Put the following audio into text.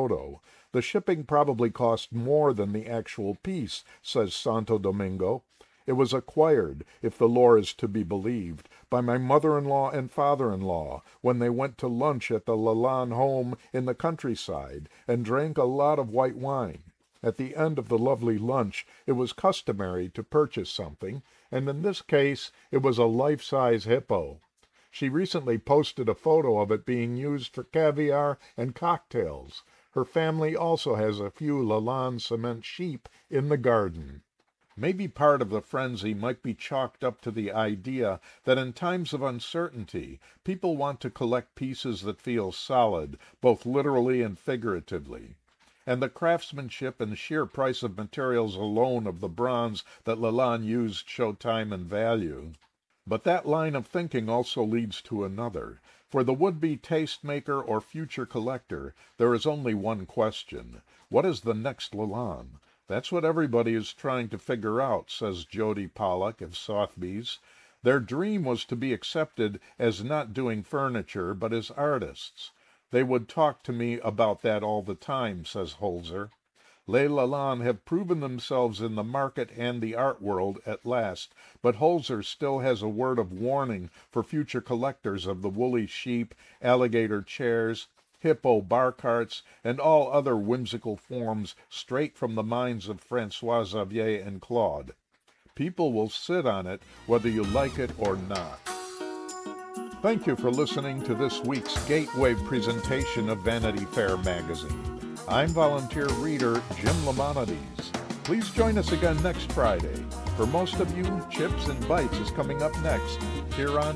photo. The shipping probably cost more than the actual piece, says Santo Domingo. It was acquired, if the lore is to be believed, by my mother-in-law and father-in-law when they went to lunch at the Lalande home in the countryside and drank a lot of white wine. At the end of the lovely lunch, it was customary to purchase something, and in this case, it was a life-size hippo. She recently posted a photo of it being used for caviar and cocktails. Her family also has a few Lalande cement sheep in the garden. Maybe part of the frenzy might be chalked up to the idea that in times of uncertainty, people want to collect pieces that feel solid, both literally and figuratively. And the craftsmanship and sheer price of materials alone of the bronze that Lalande used show time and value. But that line of thinking also leads to another. For the would-be tastemaker or future collector, there is only one question. What is the next Lalande? That's what everybody is trying to figure out, says Jody Pollock of Sotheby's. Their dream was to be accepted as not doing furniture, but as artists. They would talk to me about that all the time, says Holzer. Les Lalande have proven themselves in the market and the art world at last, but Holzer still has a word of warning for future collectors of the woolly sheep, alligator chairs, hippo bar carts, and all other whimsical forms straight from the minds of Francois Xavier and Claude. People will sit on it whether you like it or not. Thank you for listening to this week's Gateway presentation of Vanity Fair magazine. I'm volunteer reader Jim Lamonides. Please join us again next Friday. For most of you, Chips and Bites is coming up next here on